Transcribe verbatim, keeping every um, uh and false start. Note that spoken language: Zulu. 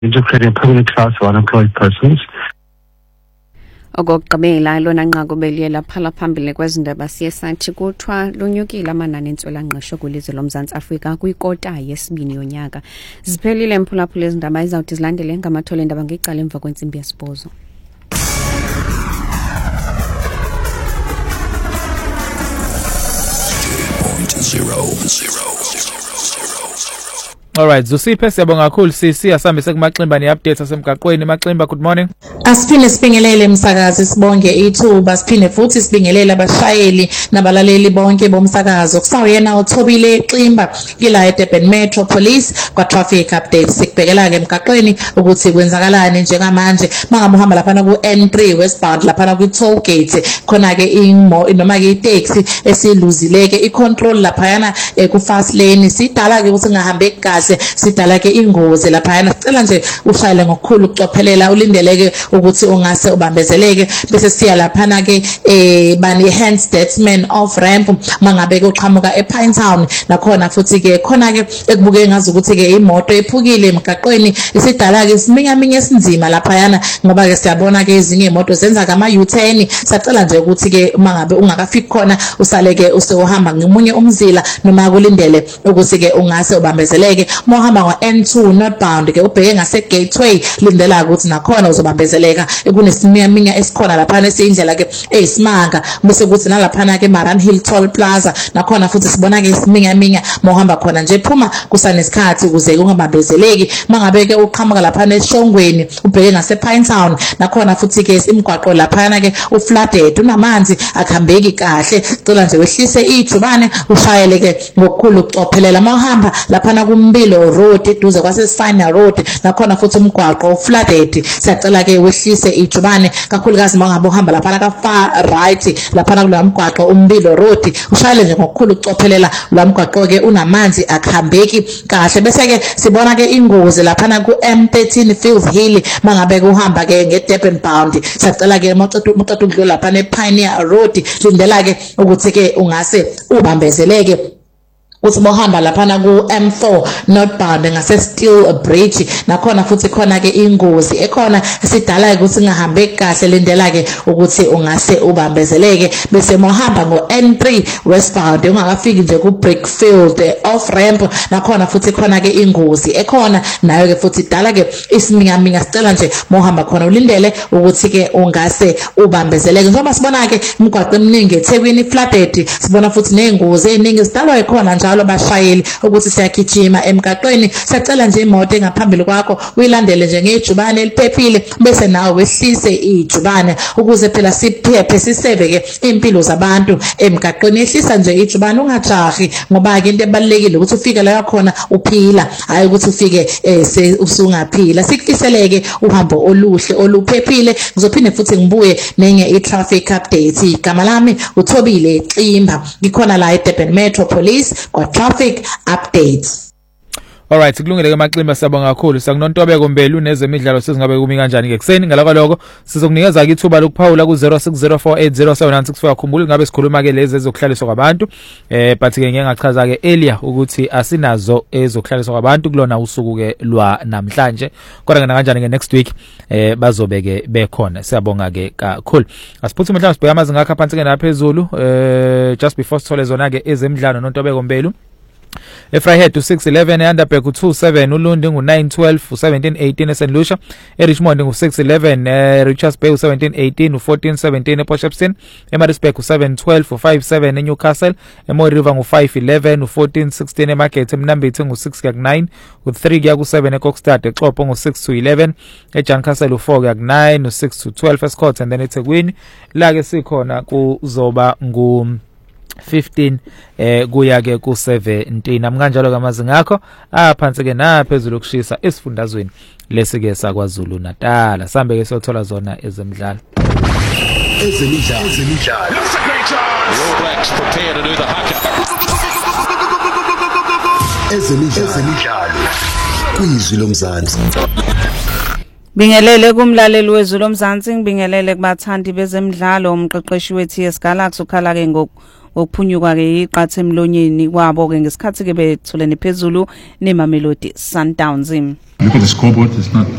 into creating a permanent class of unemployed persons. Okugqibela lona nqaku beliye laphala phambili kwezindaba siye sathi kuthiwa lunyukile amanani entswelangqesho kwilizwe loMzantsi Afrika kwikota yesibini yonyaka. Ziphelile mphulaphula ezindaba izawuthi zilandele ngamathole endaba ngeqala emva kwentsimbi yesibhozo. Zero, zero, zero, zero. All right, Zusiphe siyabonga kakhulu sisi asambe sekumaximba ne-updates asemgaqweni. Maximba, good morning. Asiphinde sibingelele umsakazi sibonge ithuba, siphinde futhi sibingelele abashayeli nabalaleli bonke bomsakazo. Kusawuyena uThobile Ximba ila eDurban Metro Police kwa traffic updates. Sikubhekela ke emgaqweni ukuthi kwenzakalani njengamanje mangabe uhamba lapha ku N three westbound lapha ku toll gate khona ke imo noma ke taxi esiluzileke icontrol lapha yana ku fast lane sidala ke ukuthi ngahambe kahle sidala ke ingozi lapha yana sicela nje ushayele ngokukhulu ukucophelela ulindeleke ukuthi ungase ubambezeleke bese siya lapha na ke eh bani hands statement of ramp mangabe ke uqhamuka ePine Town nakhona futhi ke khona ke ekubuke ngazi ukuthi ke imoto ephukile emgaqweni isidala ke siminya minye esinzima lapha yana ngoba ke siyabona ke ezinye imoto zenza kama U ten sacela nje ukuthi ke mangabe ungakafiki khona usaleke usehamba ngemunye umzila noma kulindele ukuthi ke ungase ubambezeleke mohamba ngo N two northbound ke ubheke ngase gateway lindela ukuthi nakhona uzobambezeleka ekunesiminya esikhona lapha nesindlela ke eyisimanga bese kuthi nalapha ke Maran Hill Toll Plaza nakhona futhi sibona ke isiminya minya mohamba khona nje phuma kusanesikhathi ukuze ungabambezeleki mangabe ke uqhamuka lapha eShongweni ubheke ngase Pine Town nakhona futhi ke imigwaqo lapha ke uflooded unamanzi akuhambeki kahle cela nje wehlise ijubane ushayele ke ngokukhulu ukucophelela mahamba lapha kuMbilo Road eduze kwase Final Road nakhona futhi umgwaqo uflooded siyacela ke wehlise ijubane kakhulukazi mangabe uhamba lapha ka far right lapha kula mgwaqo uMbilo Road ushayele nje ngokukhulu ukucophelela la mgwaqo ke unamanzi akuhambeki kahle bese ke sibona ke ingozi lapha ku M thirteen Fields Hill mangabe uhamba ke ngeDurban bound siyacela ke moto moto udlula lapha nePioneer Road lindela ke ukuthi ke ungase ubambezeleke uthi bohamba lapha ku M four northbound ngase Steel Bridge nakhona futhi khona ke ingozi ekhona sidala ukuthi ngahambe kahle lindela ke ukuthi ungase ubambezeleke bese mohamba ngo N three westbound ungakafiki nje ku Brickfield off ramp nakhona futhi khona ke ingozi ekhona nayo ke futhi dala ke isiminya minya sicela nje mohamba khona ulindele ukuthi ke ungase ubambezeleke njengoba sibona ke imigwaqo eminingi eThekwini flooded sibona futhi nengozi eningi sidalwa ekhona nje abashayeli ukuthi siyagijima emgaqweni siyacela nje imoto engaphambili kwakho uyilandele nje ngejubane eliphephile bese nawe wehlise ijubane ukuze phela siphephe siseve ke impilo zabantu emgaqweni ehlisa nje ijubane ungajahi ngoba ke into ebalekile ukuthi ufike la khona uphila hayi ukuthi ufike usungaphila sikufiseleke uhambo oluhle oluphephile ngizophinde futhi ngibuye nenye i-traffic update igama lami uThobile Ximba ngikhona la eDurban Metro Police kwa traffic updates. All right, kulungile ke Maximba siyabonga kakhulu. Sakunontobeko Mbelu nezemidlalo sizingabe kumi kanjani ke kuseni ngala lokho sizokunikeza ke ithuba lokuphawula ku zero six zero four eight zero seven nine six four khumbula ngabe sikhuluma ke lezi ezokuhlaliswa kwabantu eh but ke ngeke ngachaza ke earlier ukuthi asinazo ezokuhlaliswa kwabantu kulona usuku ke lwa namhlanje kodwa ngena kanjani ke next week eh bazobe ke bekhona. Siyabonga ke kakhulu. Asiphuthume mhlawumbe sibheka amazinga akha phansi ke naphezulu eh just before sithole zona ke ezemidlalo nontobeko Mbelu. eFryhead u six eleven eUnderberg u two seven uLundi ngu nine twelve u seventeen eighteen eSt Lucia eRichmond ngu six eleven eRichards Bay u seventeen eighteen u fourteen seventeen ePortshepstone eMaritzburg u seven twelve u five seven eNewcastle eMoy River ngu five eleven u fourteen sixteen eMarket eMnambithi ngu six kuya ku nine u three kuya ku seven eKokstad eXhopo ngu six to eleven eJankasel u four kuya ku nine u six to twelve eScott and then eThekwini la ke sikhona kuzoba ngu fifteen eh kuya ke ku seventeen amkanjalo kamazinga akho aphansi ke naphezulu kushisa esifundazweni lesike saKwaZulu Natal sambe ke siyothola zona ezemidlalo ezemidlalo ezemidlalo All Blacks prepare to do the haka ezemidlalo kwizwi loMzansi. Bingelele kumlaleli wezulu loMzansi ngibingelele kubathandi bezemidlalo umqeqeshi wethu yeSgalaxy ukhala ke ngoku okuphunyuka ke iqathe emlonyeni kwabo ke ngesikhathi ke bethulene phezulu neMamelodi Sundowns. Look at the scoreboard, it's not